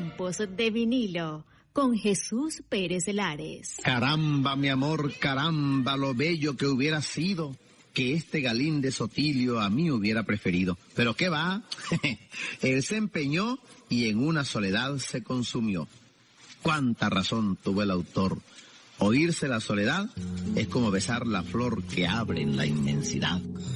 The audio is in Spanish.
Tiempos de vinilo con Jesús Pérez Lares. Caramba, mi amor, caramba, lo bello que hubiera sido que este Galín de Sotilio a mí hubiera preferido. Pero ¿qué va? Él se empeñó y en una soledad se consumió. Cuánta razón tuvo el autor. Oírse la soledad es como besar la flor que abre en la inmensidad.